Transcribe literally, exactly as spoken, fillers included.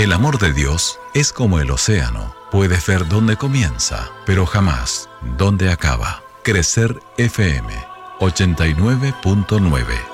El amor de Dios es como el océano. Puedes ver dónde comienza, pero jamás dónde acaba. Crecer F M ochenta y nueve punto nueve.